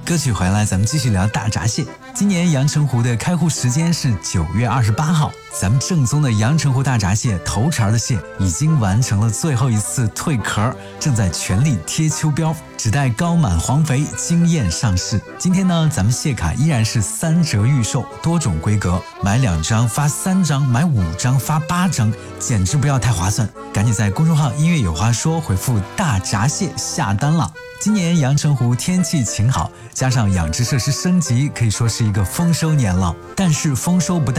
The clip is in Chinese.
歌曲回来，咱们继续聊大闸蟹。今年阳澄湖的开户时间是9月28号，咱们正宗的阳澄湖大闸蟹头茬的蟹已经完成了最后一次蜕壳，正在全力贴秋膘，只待高满黄肥，惊艳上市。今天呢，咱们蟹卡依然是3折预售，多种规格，买2张发3张，买5张发8张，简直不要太划算！赶紧在公众号音乐有话说回复大闸蟹下单了。今年阳澄湖天气晴好，加上养殖设施升级，可以说是一个丰收年了。但是丰收不